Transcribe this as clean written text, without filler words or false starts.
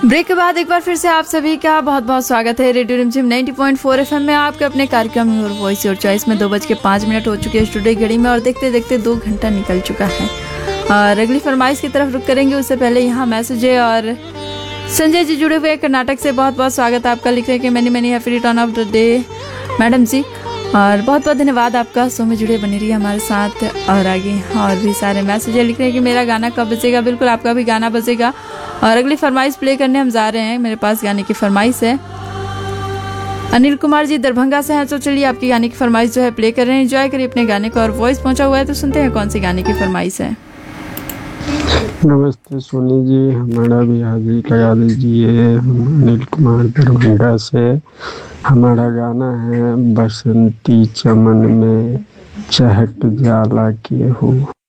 Break के बाद एक बार फिर से आप सभी का बहुत बहुत स्वागत है रेडियो रिमझिम 90.4 एफएम में आपके अपने कार्यक्रम योर वॉइस योर चॉइस में 2:05 हो चुके हैं स्टूडियो घड़ी में और देखते देखते 2 घंटा निकल चुका है। और अगली फरमाइश की तरफ रुक करेंगे उससे पहले यहाँ मैसेज है और संजय जी जुड़े हुए कर्नाटक से बहुत बहुत स्वागत आपका। लिख रहे हैं कि many many happy return of the day madam जी, और बहुत बहुत धन्यवाद आपका। शो में जुड़े बने रहिए हमारे साथ। और आगे और भी सारे मैसेज लिख रहे हैं कि मेरा गाना कब बजेगा। बिल्कुल आपका भी गाना बजेगा और अगली फरमाइश प्ले करने हम जा रहे हैं। मेरे पास गाने की फरमाइश है, अनिल कुमार जी दरभंगा से हैं। तो चलिए आपकी गाने की फरमाइश जो है प्ले कर रहे हैं। एंजॉय करिए अपने गाने को। और वॉइस पहुंचा हुआ है तो सुनते हैं कौन सी गाने की फरमाइश है। नमस्ते सोनी जी, हमारा भी हाजिरी लगा दीजिए। हम अनिल कुमार दरभंगा से। हमारा गाना है बसंती चमन में चहक जाला के हो।